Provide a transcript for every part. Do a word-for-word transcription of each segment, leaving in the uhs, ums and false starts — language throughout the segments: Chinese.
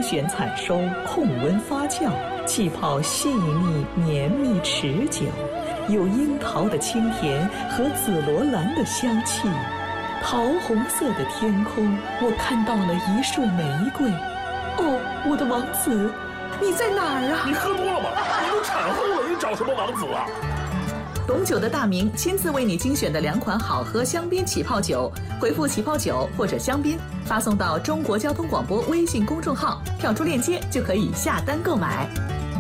选采收，控温发酵，气泡细腻绵密持久，有樱桃的清甜和紫罗兰的香气。桃红色的天空，我看到了一束玫瑰。哦，我的王子，你在哪儿啊？ 你喝多了吗？你都产后了，你找什么王子啊？ 懂酒的大明亲自为你精选的两款好喝香槟起泡酒，回复起泡酒或者香槟，发送到中国交通广播微信公众号，跳出链接就可以下单购买。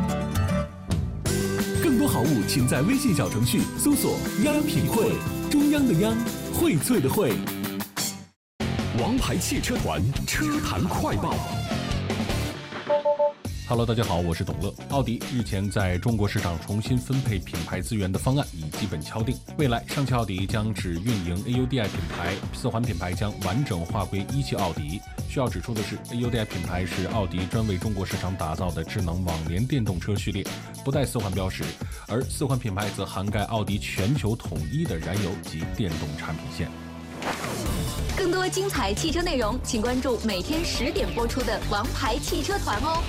更多好物，请在微信小程序搜索“央品汇”，中央的央，荟萃的荟。王牌汽车团车坛快报。 Hello， 大家好，我是董乐。奥迪日前在中国市场重新分配品牌资源的方案已基本敲定，未来上汽奥迪将只运营 A U D I 品牌，四环品牌将完整划归一汽奥迪。需要指出的是 ，A U D I 品牌是奥迪专为中国市场打造的智能网联电动车序列，不带四环标识，而四环品牌则涵盖奥迪全球统一的燃油及电动产品线。 更多精彩汽车内容，请关注每天十点播出的《王牌汽车团》哦。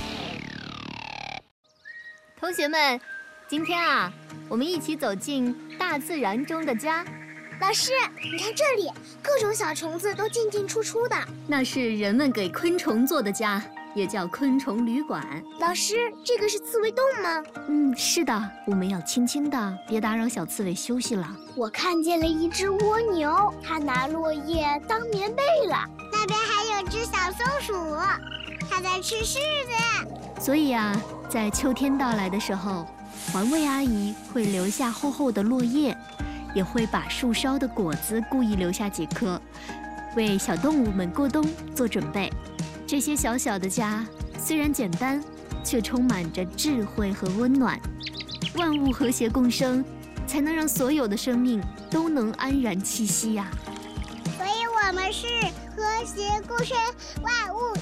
同学们，今天啊，我们一起走进大自然中的家。 老师，你看这里，各种小虫子都进进出出的。 那是人们给昆虫做的家，也叫昆虫旅馆。 老师，这个是刺猬洞吗？ 嗯，是的，我们要轻轻的，别打扰小刺猬休息了。 我看见了一只蜗牛，它拿落叶当棉被了。 那边还有只小松鼠，它在吃柿子。 所以啊，在秋天到来的时候，环卫阿姨会留下厚厚的落叶，也会把树梢的果子故意留下几颗，为小动物们过冬做准备。这些小小的家虽然简单，却充满着智慧和温暖。万物和谐共生，才能让所有的生命都能安然栖息呀、 啊。所以我们是和谐共生，万物